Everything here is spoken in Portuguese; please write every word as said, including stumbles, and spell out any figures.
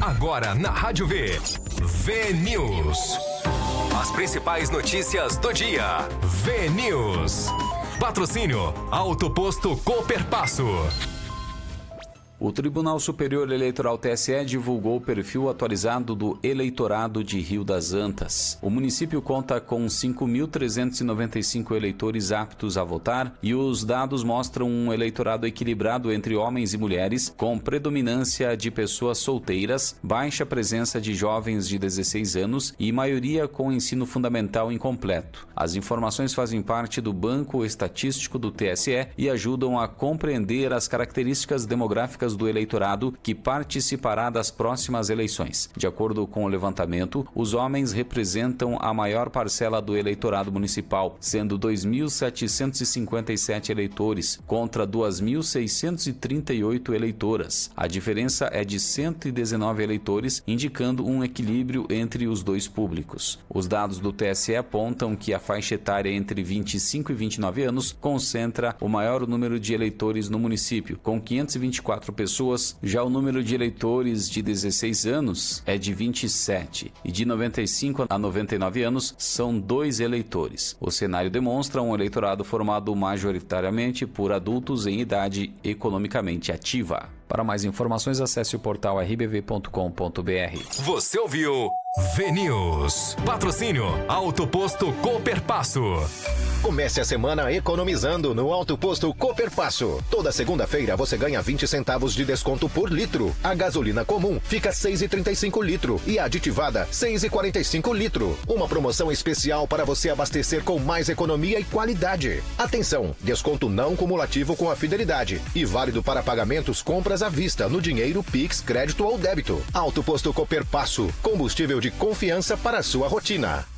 Agora na Rádio V. V News. As principais notícias do dia. V News. Patrocínio Auto Posto Cooperpasso. O Tribunal Superior Eleitoral T S E divulgou o perfil atualizado do eleitorado de Rio das Antas. O município conta com cinco mil trezentos e noventa e cinco eleitores aptos a votar e os dados mostram um eleitorado equilibrado entre homens e mulheres, com predominância de pessoas solteiras, baixa presença de jovens de dezesseis anos e maioria com ensino fundamental incompleto. As informações fazem parte do Banco Estatístico do T S E e ajudam a compreender as características demográficas do eleitorado que participará das próximas eleições. De acordo com o levantamento, os homens representam a maior parcela do eleitorado municipal, sendo dois mil setecentos e cinquenta e sete eleitores contra duas mil seiscentos e trinta e oito eleitoras. A diferença é de cento e dezenove eleitores, indicando um equilíbrio entre os dois públicos. Os dados do T S E apontam que a faixa etária entre vinte e cinco e vinte e nove anos concentra o maior número de eleitores no município, com quinhentas e vinte e quatro pessoas. Já o número de eleitores de dezesseis anos é de vinte e sete e de noventa e cinco a noventa e nove anos são dois eleitores. O cenário demonstra um eleitorado formado majoritariamente por adultos em idade economicamente ativa. Para mais informações, acesse o portal r b v ponto com ponto b r. Você ouviu V News. Patrocínio Auto Posto Cooperpasso. Comece a semana economizando no Auto Posto Cooperpasso. Toda segunda-feira você ganha vinte centavos de desconto por litro. A gasolina comum fica seis reais e trinta e cinco litro e a aditivada seis reais e quarenta e cinco litro. Uma promoção especial para você abastecer com mais economia e qualidade. Atenção, desconto não cumulativo com a fidelidade e válido para pagamentos compras à vista no dinheiro, Pix, crédito ou débito. Auto Posto Cooperpasso, combustível de confiança para a sua rotina.